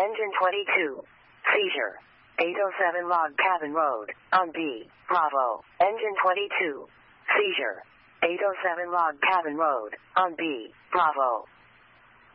Engine 22. Seizure. 807 Log Cabin Road, on B, Bravo. Engine 22. Seizure. 807 Log Cabin Road, on B, Bravo.